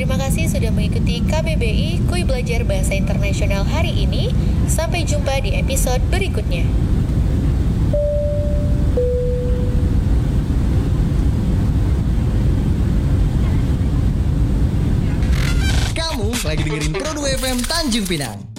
Terima kasih sudah mengikuti KBBI Kuy Belajar Bahasa Internasional hari ini. Sampai jumpa di episode berikutnya. Kamu lagi dengerin Pro 2 FM Tanjung Pinang.